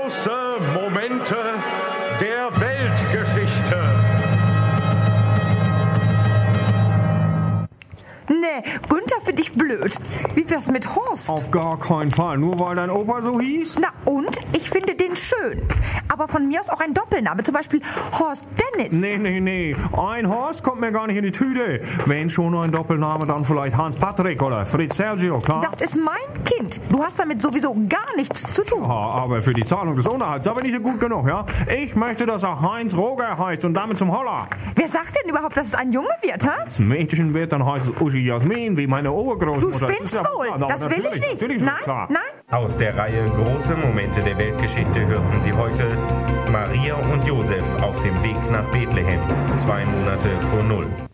Große Momente der Weltgeschichte. Nee, Günther finde ich blöd. Wie wär's mit Horst? Auf gar keinen Fall, nur weil dein Opa so hieß? Na und? Ich finde den schön. Aber von mir aus auch ein Doppelname, zum Beispiel Horst Dennis. Nee. Ein Horst kommt mir gar nicht in die Tüte. Wenn schon ein Doppelname, dann vielleicht Hans Patrick oder Fritz Sergio, klar? Das ist mein Kind. Du hast damit sowieso gar nichts zu tun. Ja, aber für die Zahlung des Unterhalts, da bin ich ja gut genug, ja? Ich möchte, dass er Heinz Roger heißt und damit zum Holler. Wer sagt denn überhaupt, dass es ein Junge wird, hä? Wenn es ein Mädchen wird, dann heißt es Uschi Jasmin, wie meine Du Urgroßmutter. spinnst wohl. Das will ich nicht. Natürlich ist klar. Nein. Aus der Reihe Große Momente der Weltgeschichte hörten Sie heute Maria und Josef auf dem Weg nach Bethlehem, 2 Monate vor Null.